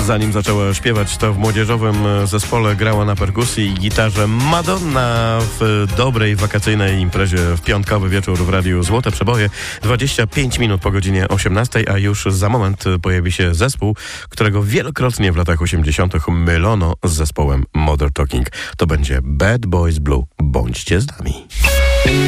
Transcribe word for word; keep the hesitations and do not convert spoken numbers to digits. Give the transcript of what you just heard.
Zanim zaczęła śpiewać, to w młodzieżowym zespole grała na perkusji i gitarze Madonna w dobrej wakacyjnej imprezie w piątkowy wieczór w Radiu Złote Przeboje. dwadzieścia pięć minut po godzinie osiemnastej, a już za moment pojawi się zespół, którego wielokrotnie w latach osiemdziesiątych mylono z zespołem Modern Talking. To będzie Bad Boys Blue. Bądźcie z nami.